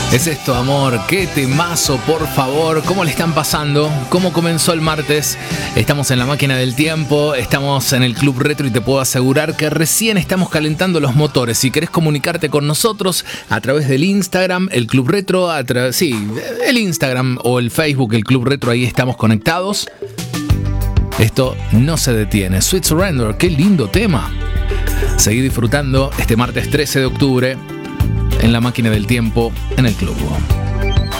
Es esto, amor, qué temazo, por favor. ¿Cómo le están pasando? ¿Cómo comenzó el martes? Estamos en la máquina del tiempo, estamos en el Club Retro y te puedo asegurar que recién estamos calentando los motores. Si querés comunicarte con nosotros a través del Instagram, el Club Retro, el Instagram o el Facebook, el Club Retro, ahí estamos conectados. Esto no se detiene. Sweet Surrender, qué lindo tema. Seguí disfrutando este martes 13 de octubre en la máquina del tiempo en el club.